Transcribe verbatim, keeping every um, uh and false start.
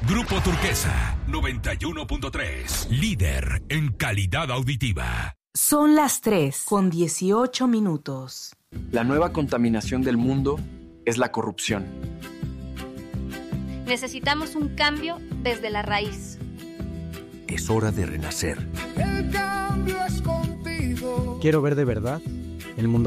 Grupo Turquesa, noventa y uno punto tres. Líder en calidad auditiva. Son las tres con dieciocho minutos. La nueva contaminación del mundo es la corrupción. Necesitamos un cambio desde la raíz. Es hora de renacer. El cambio es contigo. Quiero ver de verdad el mundo